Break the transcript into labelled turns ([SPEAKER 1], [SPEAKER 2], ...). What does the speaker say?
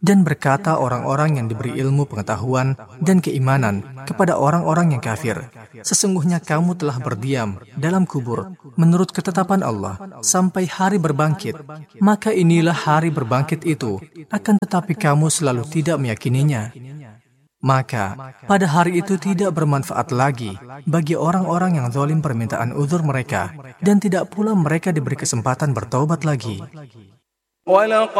[SPEAKER 1] Dan berkata orang-orang yang diberi ilmu pengetahuan dan keimanan kepada orang-orang yang kafir, sesungguhnya kamu telah berdiam dalam kubur menurut ketetapan Allah sampai hari berbangkit. Maka inilah hari berbangkit itu, akan tetapi kamu selalu tidak meyakininya. Maka pada hari itu tidak bermanfaat lagi bagi orang-orang yang zalim permintaan uzur mereka, dan tidak pula mereka diberi kesempatan bertaubat lagi.